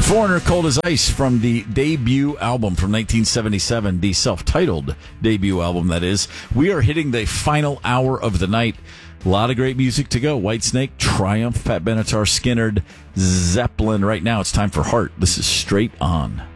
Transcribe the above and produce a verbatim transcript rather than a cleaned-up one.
Foreigner, Cold as Ice from the debut album from nineteen seventy-seven, the self-titled debut album, that is. We are hitting the final hour of the night. A lot of great music to go. Whitesnake, Triumph, Pat Benatar, Skynyrd, Zeppelin. Right now it's time for Heart. This is Straight On.